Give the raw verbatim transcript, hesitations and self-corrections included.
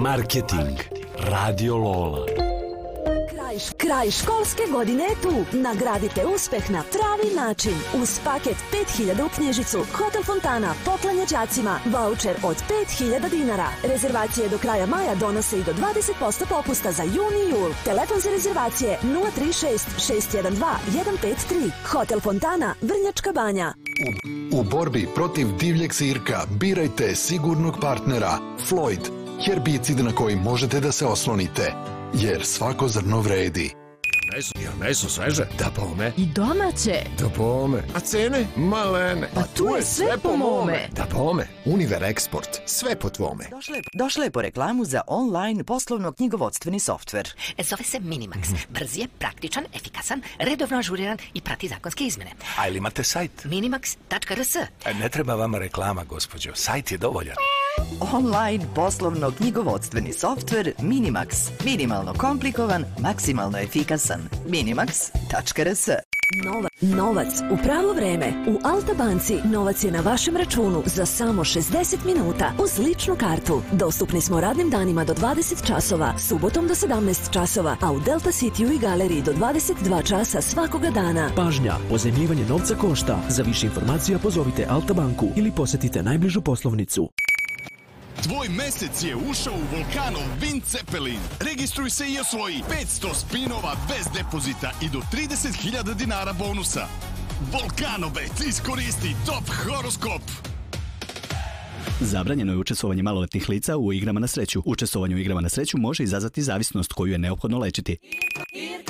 Marketing. Radio Lola. Kraj, kraj školske godine je tu. Nagradite uspeh na pravi način. Uz paket pet hiljada u knjižicu, Hotel Fontana poklanja đacima vaučer od pet hiljada dinara. Rezervacije do kraja maja donose i do dvadeset posto popusta za jun i jul. Telefon za rezervacije nula tri šest šest jedan dva jedan pet tri. Hotel Fontana, Vrnjačka Banja. U, u borbi protiv divljeg sirka birajte sigurnog partnera Floyd, herbicid na koji možete da se oslonite, jer svako zrno vredi. Meso, ja meso sveže? Da bome. I domaće. Da bome. A cene? Malene. Pa tu je sve po mome. Da bome. Univer Export. Sve po tvome. Došla je, došla je po reklamu za online poslovno-knjigovodstveni softver. Zove se Minimax. Brz je, praktičan, efikasan, redovno ažuriran i prati zakonske izmene. A ili imate sajt? minimax tačka r s. Ne treba vama reklama, gospođo. Sajt je dovoljan. Online poslovno-knjigovodstveni softver Minimax. Minimalno komplikovan, maksimalno efikasan. minimax tačka r s. Novac. Novac u pravo vreme. U Alta banci novac je na vašem računu za samo šezdeset minuta uz ličnu kartu. Dostupni smo radnim danima do dvadeset časova, subotom do sedamnaest časova, a u Delta Cityu i galeriji do dvadeset dva časa svakoga dana. Pažnja, pozajmljivanje novca košta. Za više informacija pozovite Alta banku ili posjetite najbližu poslovnicu. Tvoj mesec je ušao u Volkanov Wind Zeppelin. Registruj se i osvoji petsto spinova bez depozita i do trideset hiljada dinara bonusa. Volkanobet, iskoristi top horoskop. Zabranjeno je učestvovanje maloletnih lica u igrama na sreću. Učestvovanje u igrama na sreću može izazvati zavisnost koju je neophodno lečiti.